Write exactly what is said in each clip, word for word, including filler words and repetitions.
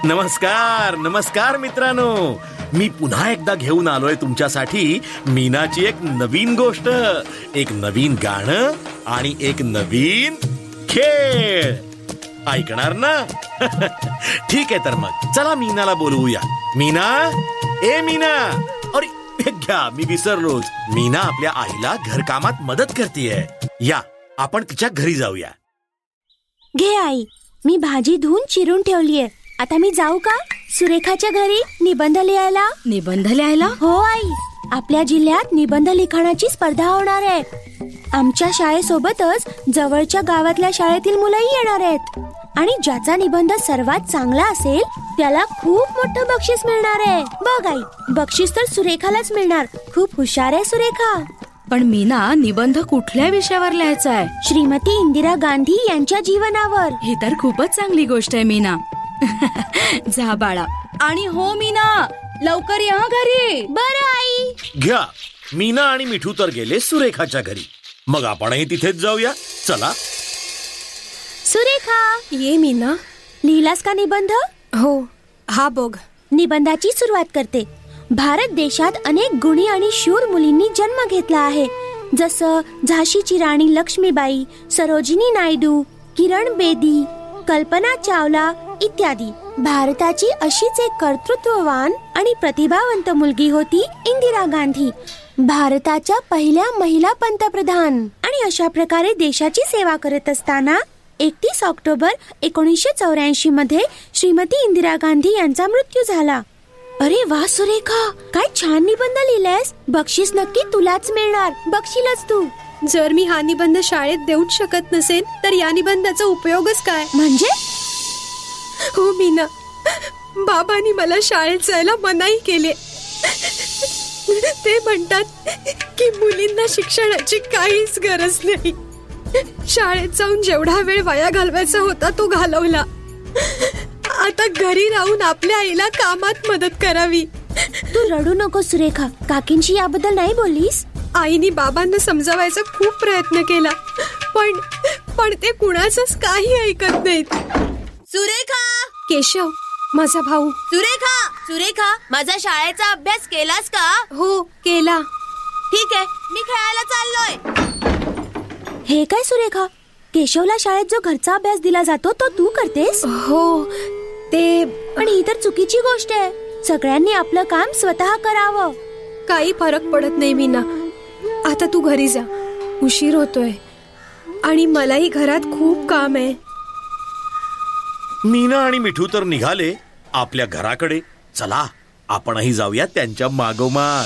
नमस्कार नमस्कार मित्रांनो, मी पुन्हा एकदा घेऊन आलोय तुमच्यासाठी मीनाची एक नवीन गोष्ट, एक नवीन गाणं आणि एक नवीन खेळ. ऐकणार ना? ठीक आहे, तर मग चला मीनाला बोलवूया. मीना, ए मीना. अरे घ्या, मी विसरलोच. मीना आपल्या आईला घरकामात मदत करतेय. या आपण तिच्या घरी जाऊया. घे आई, मी भाजी धुवून चिरून ठेवलीये. आता मी जाऊ का सुरेखाच्या घरी निबंध लिहायला? निबंध लिहायला? हो आई, आपल्या जिल्ह्यात निबंध लिखाणाची स्पर्धा होणार आहे. आमच्या शाळेसोबतच जवळच्या गावातल्या शाळेतील मुलंही येणार आहेत. आणि ज्याचा निबंध सर्वात चांगला असेल त्याला खूप मोठं बक्षीस मिळणार आहे. बघ आई, बक्षीस तर सुरेखालाच मिळणार. खूप हुशार आहे सुरेखा. पण मीना, निबंध कुठल्या विषयावर लिहायचा आहे? श्रीमती इंदिरा गांधी यांच्या जीवनावर. ही तर खूपच चांगली गोष्ट आहे मीना. जा बाळा. आणि हो मीना, लवकर या घरी. बरं आई. घ्या, मीना आणि मिठू तर गेले सुरेखाच्या घरी. मग आपणही तिथेच जाऊया. चला. सुरेखा, ये मीना. लिहिलास का निबंध? हो, हा बघ. निबंधाची सुरुवात करते. भारत देशात अनेक गुणी आणि शूर मुलींनी जन्म घेतला आहे, जसं झाशीची राणी लक्ष्मीबाई, सरोजिनी नायडू, किरण बेदी, कल्पना चावला इत्यादी. भारताची अशीच एक कर्तृत्ववान आणि प्रतिभावंत मुलगी होती इंदिरा गांधी, भारताच्या पहिल्या महिला पंतप्रधान. आणि अशा प्रकारे देशाची सेवा करत असताना एकतीस ऑक्टोबर एकोणीसशे चौऱ्याऐंशी मध्ये श्रीमती इंदिरा गांधी यांचा मृत्यू झाला. अरे वा सुरेखा, काय छान निबंध लिहिलायस. बक्षीस नक्की तुलाच मिळणार. बक्षीलच तू. जर मी हा निबंध शाळेत देऊच शकत नसेल तर या निबंधाचा उपयोगच काय? म्हणजे? हो मीना, बाबांनी मला शाळेत जायला मनाई केली. ते म्हणतात की मुलींना शिक्षणाची काहीच गरज नाही. शाळेत जाऊन जेवढा वेळ वाया घालवायचा होता तो घालवला. आता घरी राहून आपल्या आईला कामात मदत करावी. तू रडू नको सुरेखा. काकींची याबद्दल नाही बोललीस? आईनी बाबांना समजावायचा खूप प्रयत्न केला, पण पण ते कुणाचंच काही ऐकत नाहीत. सुरेखा, केशव माझा भाऊ. सुरेखा सुरेखा माझा शाळेचा अभ्यास केलास का? हो, केला. ठीक आहे, मी खेळायला चाललोय. हे काय सुरेखा, केशवला शाळेत जो घरचा अभ्यास दिला जातो तो तू करतेस? हो, ते पण ही तर चुकीची गोष्ट आहे. सगळ्यांनी आपलं काम स्वतः करावं. काही फरक पडत नाही मीना. आता तू घरी जा, उशीर होतोय आणि मलाही घरात खूप काम आहे. मीना आणि मिठू तर निघाले आपल्या घराकडे. चला आपणही जाऊया त्यांच्या मागोमाग.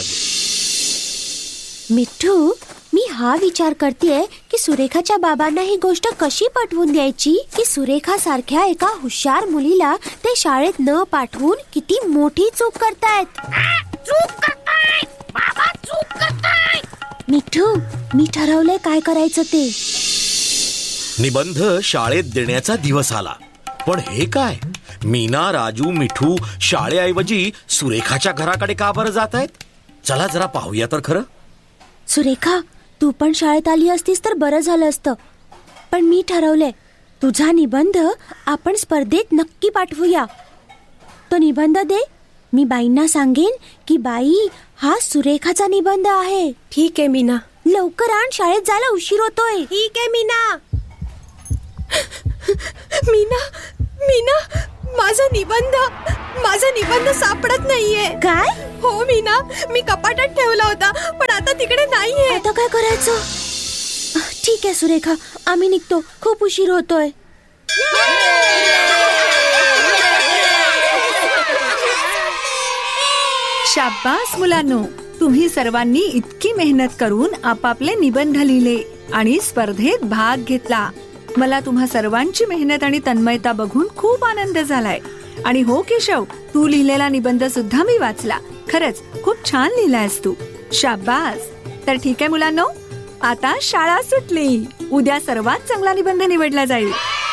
मिठू, मी हा विचार करतेय की सुरेखाच्या बाबांना ही गोष्ट कशी पटवून द्यायची की सुरेखा सारख्या एका हुशार मुलीला ते शाळेत न पाठवून किती मोठी चूक करतायत. चूक करतायत बाबा, चूक करतायत. मिठू, मी ठरवलंय काय करायचं ते. निबंध शाळेत देण्याचा दिवस आला. पण हे काय, मीना, राजू, मिठू शाळेऐवजी सुरेखाच्या घराकडे का बरं जात आहेत? चला जरा पाहूया तर खरं. सुरेखा, तू पण शाळेत आली असतीस तर बरं झालं असतं. पण मी ठरवलंय, तुझा निबंध आपण स्पर्धेत नक्की पाठवूया. तो निबंध दे. मी बाईंना सांगेन की बाई, हा सुरेखाचा निबंध आहे. ठीक आहे मीना. लवकर आण, शाळेत जायला उशीर होतोय. ठीक आहे मीना. मीना, मीना, माझा निबंध माझा निबंध सापडत नाहीये. काय? हो मीना, मी कपाटात ठेवला होता पण आता तिकडे नाहीये. आता काय करायचं? ठीक आहे सुरेखा, आम्ही निघतो. खूप उशीर होतोय. शाबास मुलांनो, तुम्ही सर्वांनी इतकी मेहनत करून आपापले निबंध लिहिले आणि स्पर्धेत भाग घेतला. मला तुम्हा सर्वांची मेहनत आणि तन्मयता बघून खूप आनंद झालाय. आणि हो केशव, तू लिहिलेला निबंध सुद्धा मी वाचला. खरंच खूप छान लिहिलायस तू. शाबास. तर ठीक आहे मुलांनो, आता शाळा सुटली. उद्या सर्वात चांगला निबंध निवडला जाईल.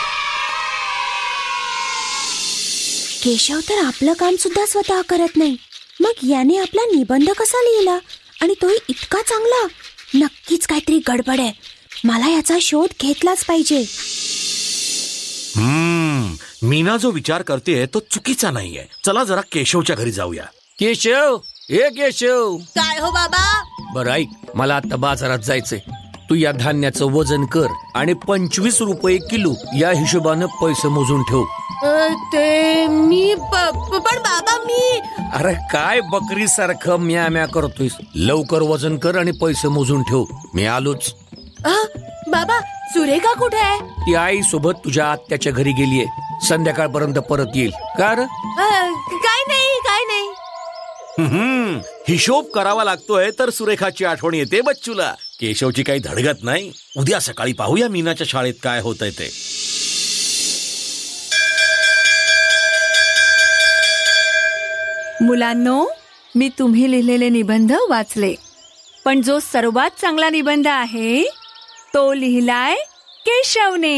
केशव तर आपलं काम सुद्धा स्वतः करत नाही, मग याने आपला निबंध कसा लिहिला आणि तोही इतका चांगला? नक्कीच काहीतरी गडबड आहे. मला याचा शोध घेतलाच पाहिजे. हम्म मीना जो विचार करते तो चुकीचा नाहीये. चला जरा केशवच्या घरी जाऊया. केशव, हे केशव. काय हो बाबा? बरं ऐक, मला आता बाजारात जायचंय. तू या धान्याचं वजन कर आणि पंचवीस रुपये किलो या हिशोबानं पैसे मोजून ठेव. अ, ते मी प- प- पण बाबा मी अरे काय बकरी सारखं म्या म्या करतोयस. लवकर वजन कर आणि पैसे मोजून ठेव. मी आलोच. अ, बाबा सुरेखा कुठे आहे? ती आई सोबत तुझ्या आत्याच्या घरी गेलीये. संध्याकाळपर्यंत परत येईल. का रे? अ, काय नाही काय नाही. हम्म, हिशोब करावा लागतोय तर सुरेखाची आठवण येते बच्चूला. केशवची काही धडगत नाही. उद्या सकाळी पाहूया मीनाच्या शाळेत काय होतंय ते. मुलांनो, मी तुम्ही लिहिलेले निबंध वाचले, पण जो सर्वात चांगला निबंध आहे तो लिहिलाय केशवने.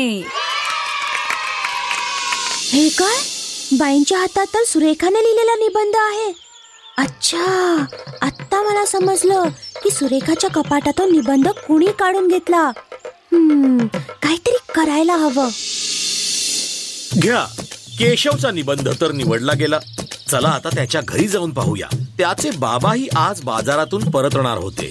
हे काय? बाईंच्या हातात तर सुरेखाने लिहिलेला निबंध आहे. अच्छा, आत्ता मला समजलं की सुरेखाच्या कपाटातून निबंध कुणी काढून घेतला. हम्म, काहीतरी करायला हवं. घ्या, केशवचा निबंध तर निवडला गेला. चला आता त्याच्या घरी जाऊन पाहूया. त्याचे बाबाही आज बाजारातून परतणार होते.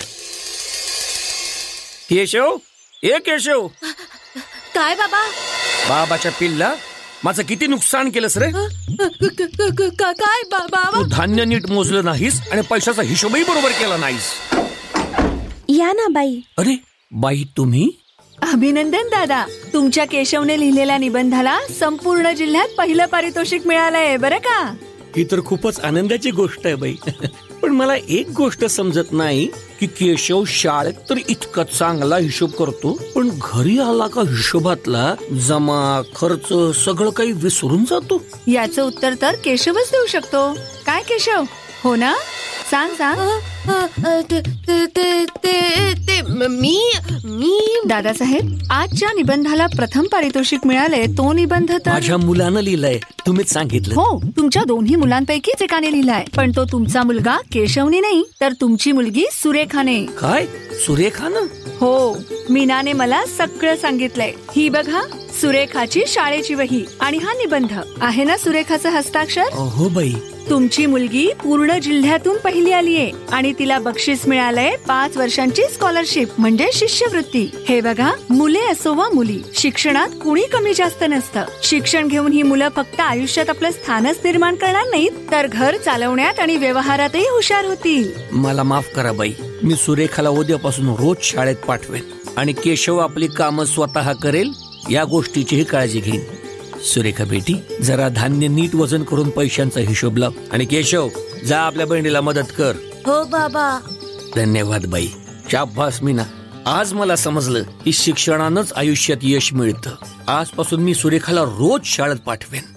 केशव, हे केशव. काय बाबा? बाबाच्या पिल्ला, माझं किती नुकसान केलंस रे. क- क- क- क- काय बा- बाबा? तू धान्य नीट मोजलं नाहीस आणि पैशाचा हिशोबही बरोबर केला नाहीस. या ना बाई. अरे बाई, तुम्ही? अभिनंदन दादा, तुमच्या केशवने लिहिलेल्या निबंधाला संपूर्ण जिल्ह्यात पहिलं पारितोषिक मिळालंय बरं का. ही तर खूपच आनंदाची गोष्ट आहे बाई. पण मला एक गोष्ट समजत नाही की केशव शाळेत तर इतका चांगला हिशोब करतो, पण घरी आला का हिशोबातला जमा खर्च सगळं काही विसरून जातो. याचं उत्तर तर केशवच देऊ शकतो. काय केशव, हो ना? सांग सांग. अ, अ, ते- ते- ते- ते- ते- मी मी दादासाहेब, आजच्या निबंधाला प्रथम पारितोषिक मिळाले तो निबंध तर माझ्या मुलानं लिहिलंय, तुम्हीच सांगितलं. हो, तुमच्या दोन्ही मुलांपैकीच एकाने लिहिलाय, पण तो तुमचा मुलगा केशवने नाही तर तुमची मुलगी सुरेखाने. काय? सुरेखानं? हो, मीनाने मला सगळं सांगितलंय. ही बघा, सुरेखाची शाळेची वही आणि हा निबंध आहे ना सुरेखाचं हस्ताक्षर. हो बाई. तुमची मुलगी पूर्ण जिल्ह्यातून पहिली आलीये आणि तिला बक्षीस मिळालंय पाच वर्षांची स्कॉलरशिप म्हणजे शिष्यवृत्ती. हे बघा, मुले असो वा मुली, शिक्षणात कुणी कमी जास्त नसतं. शिक्षण घेऊन ही मुलं फक्त आयुष्यात आपलं स्थानच निर्माण करणार नाहीत तर घर चालवण्यात आणि व्यवहारातही हुशार होतील. मला माफ करा बाई, मी सुरेखाला उद्यापासून रोज शाळेत पाठवेन आणि केशव आपली कामं स्वतः करेल या गोष्टीचीही काळजी घेईन. सुरेखा बेटी, जरा धान्य नीट वजन करून पैशांचा हिशोब लाव आणि केशव, जा आपल्या बहिणीला मदत कर. हो बाबा. धन्यवाद बाई. शाबास मीना, आज मला समजलं की शिक्षणानंच आयुष्यात यश मिळतं. आजपासून मी सुरेखाला रोज शाळेत पाठवेन.